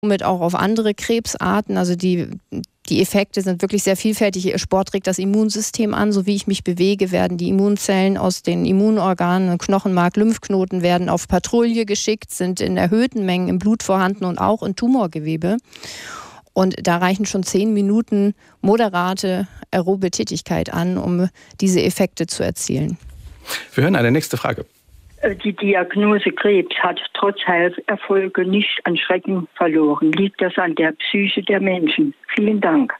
somit auch auf andere Krebsarten. Also die Effekte sind wirklich sehr vielfältig. Sport regt das Immunsystem an. So wie ich mich bewege, werden die Immunzellen aus den Immunorganen, Knochenmark, Lymphknoten werden auf Patrouille geschickt, sind in erhöhten Mengen im Blut vorhanden und auch in Tumorgewebe. Und da reichen schon 10 Minuten moderate aerobe Tätigkeit an, um diese Effekte zu erzielen. Wir hören eine nächste Frage. Die Diagnose Krebs hat trotz Heilerfolge nicht an Schrecken verloren. Liegt das an der Psyche der Menschen? Vielen Dank.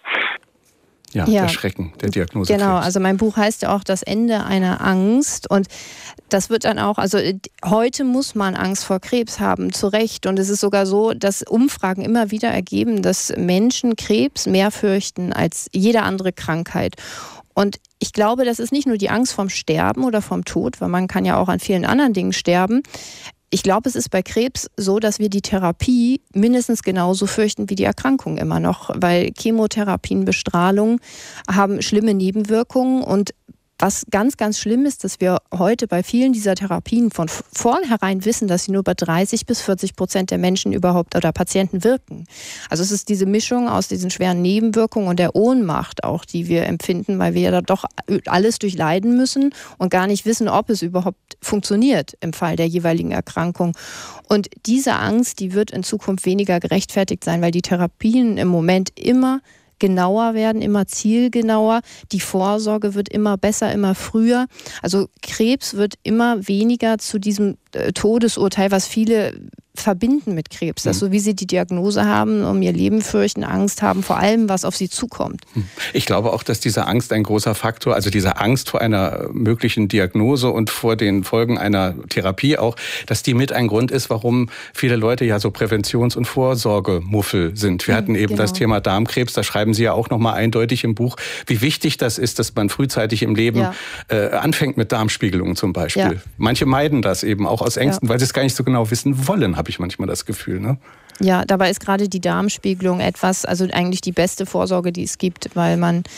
Ja, der Schrecken der Diagnose Genau, Krebs. also mein Buch heißt ja auch Das Ende einer Angst. Und das wird dann auch, also heute muss man Angst vor Krebs haben, zu Recht. Und es ist sogar so, dass Umfragen immer wieder ergeben, dass Menschen Krebs mehr fürchten als jede andere Krankheit. Und ich glaube, das ist nicht nur die Angst vorm Sterben oder vom Tod, weil man kann ja auch an vielen anderen Dingen sterben. Ich glaube, es ist bei Krebs so, dass wir die Therapie mindestens genauso fürchten wie die Erkrankung immer noch, weil Chemotherapien, Bestrahlung haben schlimme Nebenwirkungen und was ganz, ganz schlimm ist, dass wir heute bei vielen dieser Therapien von vornherein wissen, dass sie nur bei 30-40% der Menschen überhaupt oder Patienten wirken. Also es ist diese Mischung aus diesen schweren Nebenwirkungen und der Ohnmacht auch, die wir empfinden, weil wir ja da doch alles durchleiden müssen und gar nicht wissen, ob es überhaupt funktioniert im Fall der jeweiligen Erkrankung. Und diese Angst, die wird in Zukunft weniger gerechtfertigt sein, weil die Therapien im Moment immer genauer werden, immer zielgenauer. Die Vorsorge wird immer besser, immer früher. Also Krebs wird immer weniger zu diesem Todesurteil, was viele verbinden mit Krebs. Dass so wie sie die Diagnose haben, um ihr Leben fürchten, Angst haben, vor allem, was auf sie zukommt. Ich glaube auch, dass diese Angst ein großer Faktor, also diese Angst vor einer möglichen Diagnose und vor den Folgen einer Therapie auch, dass die mit ein Grund ist, warum viele Leute ja so Präventions- und Vorsorgemuffel sind. Wir hatten eben das Thema Darmkrebs, da schreiben Sie ja auch nochmal eindeutig im Buch, wie wichtig das ist, dass man frühzeitig im Leben anfängt mit Darmspiegelungen zum Beispiel. Ja. Manche meiden das eben auch aus Ängsten, weil sie es gar nicht so genau wissen wollen, habe ich manchmal das Gefühl, ne? Ja, dabei ist gerade die Darmspiegelung etwas, also eigentlich die beste Vorsorge, die es gibt, weil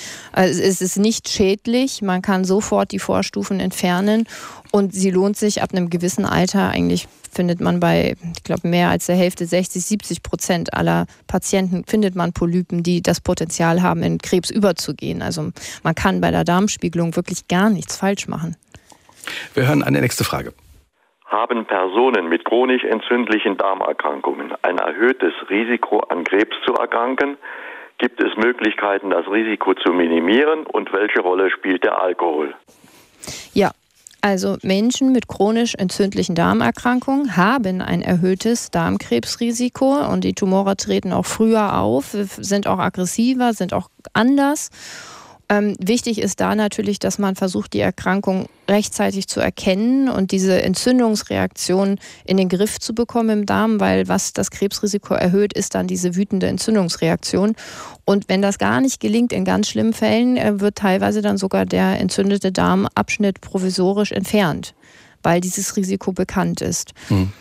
es ist nicht schädlich, man kann sofort die Vorstufen entfernen und sie lohnt sich ab einem gewissen Alter. Eigentlich findet man bei, ich glaube, mehr als der Hälfte, 60-70% aller Patienten findet man Polypen, die das Potenzial haben, in Krebs überzugehen. Also man kann bei der Darmspiegelung wirklich gar nichts falsch machen. Wir hören an die nächste Frage. Haben Personen mit chronisch entzündlichen Darmerkrankungen ein erhöhtes Risiko, an Krebs zu erkranken? Gibt es Möglichkeiten, das Risiko zu minimieren? Und welche Rolle spielt der Alkohol? Ja, also Menschen mit chronisch entzündlichen Darmerkrankungen haben ein erhöhtes Darmkrebsrisiko und die Tumore treten auch früher auf, sind auch aggressiver, sind auch anders. Wichtig ist da natürlich, dass man versucht, die Erkrankung rechtzeitig zu erkennen und diese Entzündungsreaktion in den Griff zu bekommen im Darm, weil was das Krebsrisiko erhöht, ist dann diese wütende Entzündungsreaktion. Und wenn das gar nicht gelingt, in ganz schlimmen Fällen, wird teilweise dann sogar der entzündete Darmabschnitt provisorisch entfernt, weil dieses Risiko bekannt ist.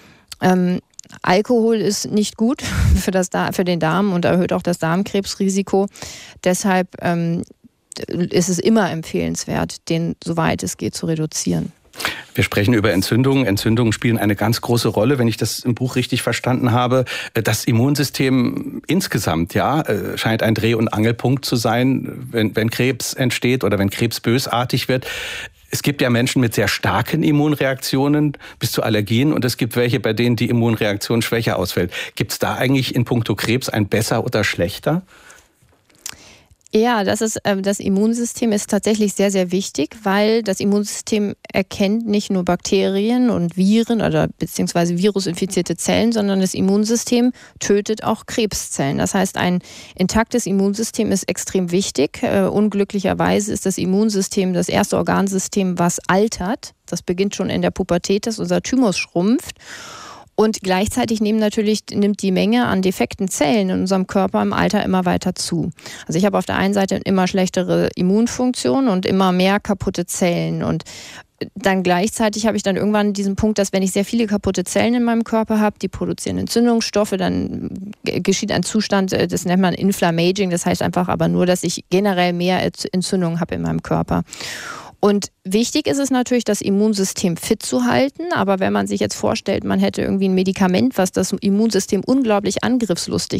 Alkohol ist nicht gut für den Darm und erhöht auch das Darmkrebsrisiko. Deshalb ist es immer empfehlenswert, den, soweit es geht, zu reduzieren. Wir sprechen über Entzündungen. Entzündungen spielen eine ganz große Rolle, wenn ich das im Buch richtig verstanden habe. Das Immunsystem insgesamt scheint ein Dreh- und Angelpunkt zu sein, wenn Krebs entsteht oder wenn Krebs bösartig wird. Es gibt ja Menschen mit sehr starken Immunreaktionen bis zu Allergien und es gibt welche, bei denen die Immunreaktion schwächer ausfällt. Gibt es da eigentlich in puncto Krebs ein besser oder schlechter? Ja, das Immunsystem ist tatsächlich sehr, sehr wichtig, weil das Immunsystem erkennt nicht nur Bakterien und Viren oder beziehungsweise virusinfizierte Zellen, sondern das Immunsystem tötet auch Krebszellen. Das heißt, ein intaktes Immunsystem ist extrem wichtig. Unglücklicherweise ist das Immunsystem das erste Organsystem, was altert. Das beginnt schon in der Pubertät, dass unser Thymus schrumpft. Und gleichzeitig nimmt die Menge an defekten Zellen in unserem Körper im Alter immer weiter zu. Also ich habe auf der einen Seite immer schlechtere Immunfunktion und immer mehr kaputte Zellen. Und dann gleichzeitig habe ich dann irgendwann diesen Punkt, dass wenn ich sehr viele kaputte Zellen in meinem Körper habe, die produzieren Entzündungsstoffe, dann geschieht ein Zustand, das nennt man Inflammaging. Das heißt einfach aber nur, dass ich generell mehr Entzündungen habe in meinem Körper. Und wichtig ist es natürlich, das Immunsystem fit zu halten. Aber wenn man sich jetzt vorstellt, man hätte irgendwie ein Medikament, was das Immunsystem unglaublich angriffslustig